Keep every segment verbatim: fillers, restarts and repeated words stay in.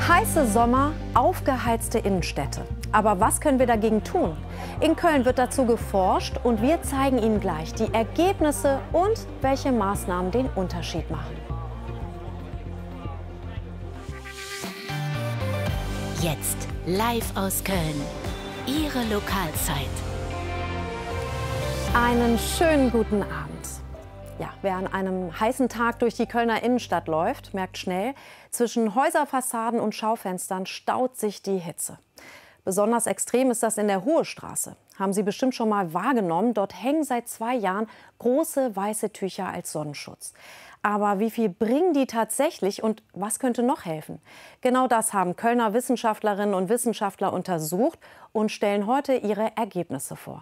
Heiße Sommer, aufgeheizte Innenstädte. Aber was können wir dagegen tun? In Köln wird dazu geforscht und wir zeigen Ihnen gleich die Ergebnisse und welche Maßnahmen den Unterschied machen. Jetzt live aus Köln. Ihre Lokalzeit. Einen schönen guten Abend. Ja, wer an einem heißen Tag durch die Kölner Innenstadt läuft, merkt schnell, zwischen Häuserfassaden und Schaufenstern staut sich die Hitze. Besonders extrem ist das in der Hohe Straße. Haben Sie bestimmt schon mal wahrgenommen, dort hängen seit zwei Jahren große weiße Tücher als Sonnenschutz. Aber wie viel bringen die tatsächlich und was könnte noch helfen? Genau das haben Kölner Wissenschaftlerinnen und Wissenschaftler untersucht und stellen heute ihre Ergebnisse vor.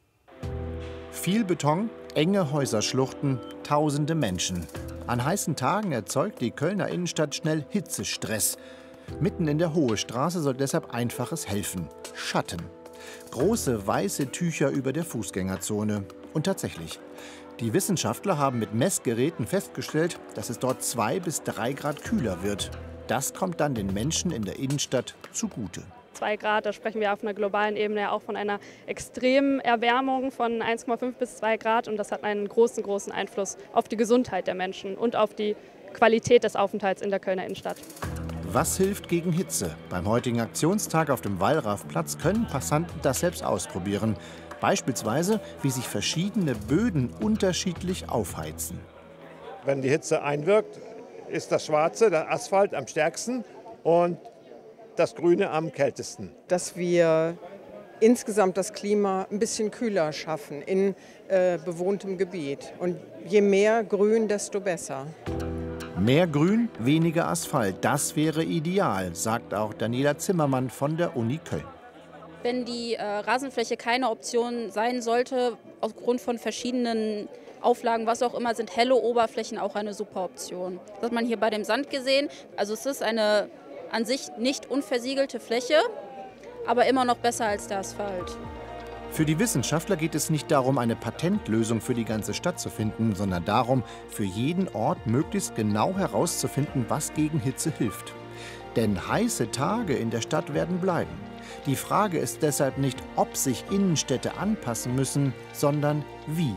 Viel Beton, enge Häuserschluchten, tausende Menschen. An heißen Tagen erzeugt die Kölner Innenstadt schnell Hitzestress. Mitten in der Hohe Straße soll deshalb Einfaches helfen: Schatten. Große weiße Tücher über der Fußgängerzone. Und tatsächlich, die Wissenschaftler haben mit Messgeräten festgestellt, dass es dort zwei bis drei Grad kühler wird. Das kommt dann den Menschen in der Innenstadt zugute. zwei Grad, da sprechen wir auf einer globalen Ebene ja auch von einer extremen Erwärmung von eins Komma fünf bis zwei Grad. Und das hat einen großen, großen Einfluss auf die Gesundheit der Menschen und auf die Qualität des Aufenthalts in der Kölner Innenstadt. Was hilft gegen Hitze? Beim heutigen Aktionstag auf dem Wallrafplatz können Passanten das selbst ausprobieren. Beispielsweise, wie sich verschiedene Böden unterschiedlich aufheizen. Wenn die Hitze einwirkt, ist das Schwarze, der Asphalt, am stärksten und das Grüne am kältesten. Dass wir insgesamt das Klima ein bisschen kühler schaffen in äh, bewohntem Gebiet. Und je mehr Grün, desto besser. Mehr Grün, weniger Asphalt, das wäre ideal, sagt auch Daniela Zimmermann von der Uni Köln. Wenn die äh, Rasenfläche keine Option sein sollte, aufgrund von verschiedenen Auflagen, was auch immer, sind helle Oberflächen auch eine super Option. Das hat man hier bei dem Sand gesehen. Also es ist eine an sich nicht unversiegelte Fläche, aber immer noch besser als der Asphalt. Für die Wissenschaftler geht es nicht darum, eine Patentlösung für die ganze Stadt zu finden, sondern darum, für jeden Ort möglichst genau herauszufinden, was gegen Hitze hilft. Denn heiße Tage in der Stadt werden bleiben. Die Frage ist deshalb nicht, ob sich Innenstädte anpassen müssen, sondern wie.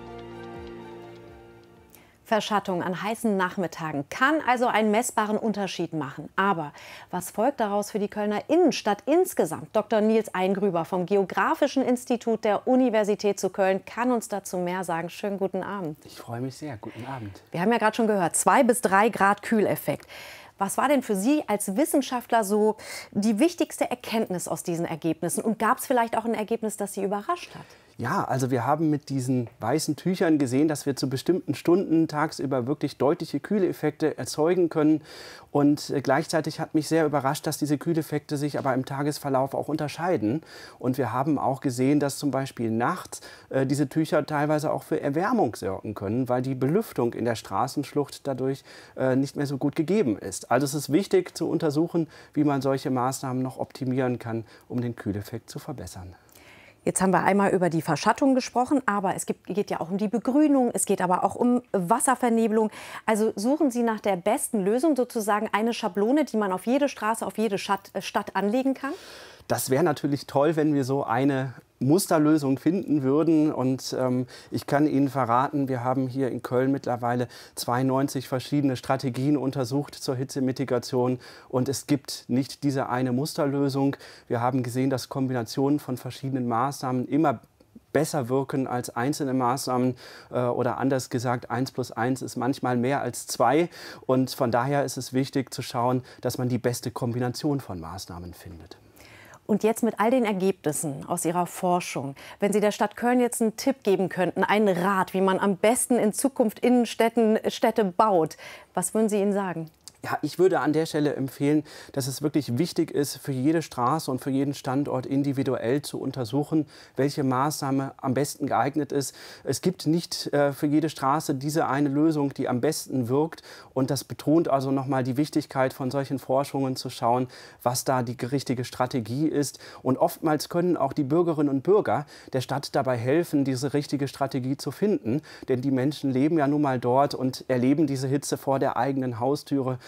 Verschattung an heißen Nachmittagen kann also einen messbaren Unterschied machen. Aber was folgt daraus für die Kölner Innenstadt insgesamt? Doktor Nils Eingrüber vom Geografischen Institut der Universität zu Köln kann uns dazu mehr sagen. Schönen guten Abend. Ich freue mich sehr. Guten Abend. Wir haben ja gerade schon gehört, zwei bis drei Grad Kühleffekt. Was war denn für Sie als Wissenschaftler so die wichtigste Erkenntnis aus diesen Ergebnissen? Und gab es vielleicht auch ein Ergebnis, das Sie überrascht hat? Ja, also wir haben mit diesen weißen Tüchern gesehen, dass wir zu bestimmten Stunden tagsüber wirklich deutliche Kühleffekte erzeugen können. Und äh, gleichzeitig hat mich sehr überrascht, dass diese Kühleffekte sich aber im Tagesverlauf auch unterscheiden. Und wir haben auch gesehen, dass zum Beispiel nachts äh, diese Tücher teilweise auch für Erwärmung sorgen können, weil die Belüftung in der Straßenschlucht dadurch äh, nicht mehr so gut gegeben ist. Also es ist wichtig zu untersuchen, wie man solche Maßnahmen noch optimieren kann, um den Kühleffekt zu verbessern. Jetzt haben wir einmal über die Verschattung gesprochen, aber es gibt, geht ja auch um die Begrünung, es geht aber auch um Wasservernebelung. Also suchen Sie nach der besten Lösung, sozusagen eine Schablone, die man auf jede Straße, auf jede Stadt, Stadt anlegen kann? Das wäre natürlich toll, wenn wir so eine Musterlösung finden würden. Und ähm, ich kann Ihnen verraten, wir haben hier in Köln mittlerweile zweiundneunzig verschiedene Strategien untersucht zur Hitzemitigation. Und es gibt nicht diese eine Musterlösung. Wir haben gesehen, dass Kombinationen von verschiedenen Maßnahmen immer besser wirken als einzelne Maßnahmen äh, oder anders gesagt, eins plus eins ist manchmal mehr als zwei. Und von daher ist es wichtig zu schauen, dass man die beste Kombination von Maßnahmen findet. Und jetzt mit all den Ergebnissen aus Ihrer Forschung, wenn Sie der Stadt Köln jetzt einen Tipp geben könnten, einen Rat, wie man am besten in Zukunft Innenstädten Städte baut, was würden Sie ihnen sagen? Ja, ich würde an der Stelle empfehlen, dass es wirklich wichtig ist, für jede Straße und für jeden Standort individuell zu untersuchen, welche Maßnahme am besten geeignet ist. Es gibt nicht äh, für jede Straße diese eine Lösung, die am besten wirkt. Und das betont also nochmal die Wichtigkeit von solchen Forschungen zu schauen, was da die richtige Strategie ist. Und oftmals können auch die Bürgerinnen und Bürger der Stadt dabei helfen, diese richtige Strategie zu finden. Denn die Menschen leben ja nun mal dort und erleben diese Hitze vor der eigenen Haustüre.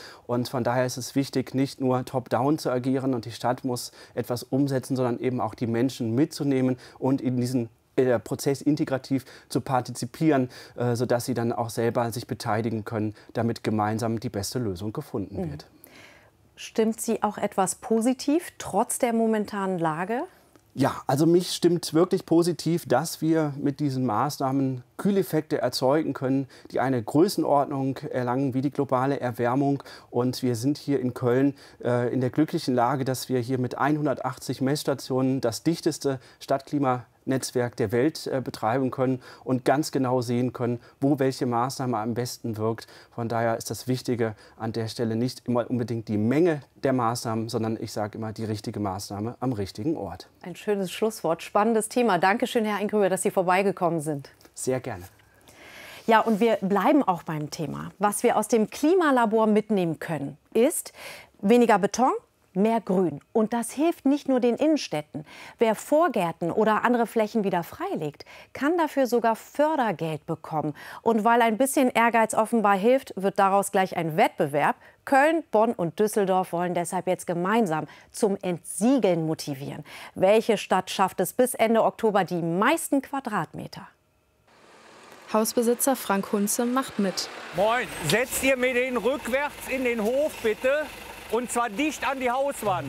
Und von daher ist es wichtig, nicht nur top-down zu agieren und die Stadt muss etwas umsetzen, sondern eben auch die Menschen mitzunehmen und in diesen der Prozess integrativ zu partizipieren, äh, sodass sie dann auch selber sich beteiligen können, damit gemeinsam die beste Lösung gefunden wird. Stimmt Sie auch etwas positiv, trotz der momentanen Lage? Ja, also mich stimmt wirklich positiv, dass wir mit diesen Maßnahmen Kühleffekte erzeugen können, die eine Größenordnung erlangen wie die globale Erwärmung. Und wir sind hier in Köln äh, in der glücklichen Lage, dass wir hier mit hundertachtzig Messstationen das dichteste Stadtklimanetzwerk der Welt äh, betreiben können und ganz genau sehen können, wo welche Maßnahme am besten wirkt. Von daher ist das Wichtige an der Stelle nicht immer unbedingt die Menge der Maßnahmen, sondern ich sage immer die richtige Maßnahme am richtigen Ort. Ein schönes Schlusswort, spannendes Thema. Dankeschön, Herr Ingrüher, dass Sie vorbeigekommen sind. Sehr gerne. Ja, und wir bleiben auch beim Thema. Was wir aus dem Klimalabor mitnehmen können, ist weniger Beton, mehr Grün. Und das hilft nicht nur den Innenstädten. Wer Vorgärten oder andere Flächen wieder freilegt, kann dafür sogar Fördergeld bekommen. Und weil ein bisschen Ehrgeiz offenbar hilft, wird daraus gleich ein Wettbewerb. Köln, Bonn und Düsseldorf wollen deshalb jetzt gemeinsam zum Entsiegeln motivieren. Welche Stadt schafft es bis Ende Oktober die meisten Quadratmeter? Hausbesitzer Frank Hunze macht mit. Moin, setzt ihr mir den rückwärts in den Hof bitte und zwar dicht an die Hauswand.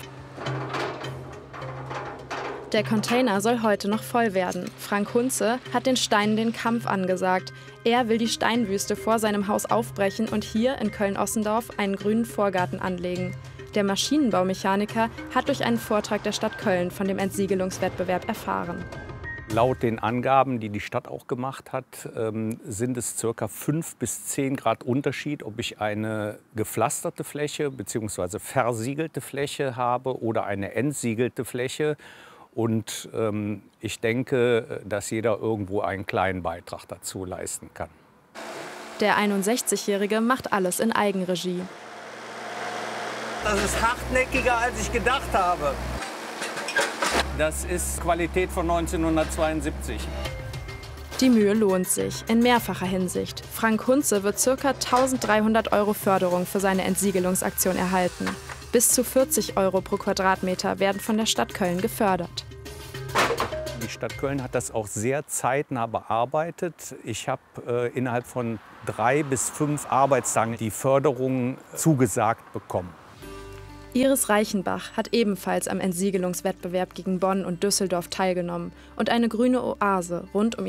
Der Container soll heute noch voll werden. Frank Hunze hat den Steinen den Kampf angesagt. Er will die Steinwüste vor seinem Haus aufbrechen und hier in Köln-Ossendorf einen grünen Vorgarten anlegen. Der Maschinenbaumechaniker hat durch einen Vortrag der Stadt Köln von dem Entsiegelungswettbewerb erfahren. Laut den Angaben, die die Stadt auch gemacht hat, sind es ca. fünf bis zehn Grad Unterschied, ob ich eine gepflasterte Fläche bzw. versiegelte Fläche habe oder eine entsiegelte Fläche. Und ähm, ich denke, dass jeder irgendwo einen kleinen Beitrag dazu leisten kann. Der einundsechzigjährige macht alles in Eigenregie. Das ist hartnäckiger, als ich gedacht habe. Das ist Qualität von neunzehnhundertzweiundsiebzig. Die Mühe lohnt sich, in mehrfacher Hinsicht. Frank Hunze wird ca. eintausenddreihundert Euro Förderung für seine Entsiegelungsaktion erhalten. Bis zu vierzig Euro pro Quadratmeter werden von der Stadt Köln gefördert. Die Stadt Köln hat das auch sehr zeitnah bearbeitet. Ich habe äh, innerhalb von drei bis fünf Arbeitstagen die Förderung zugesagt bekommen. Iris Reichenbach hat ebenfalls am Entsiegelungswettbewerb gegen Bonn und Düsseldorf teilgenommen und eine grüne Oase rund um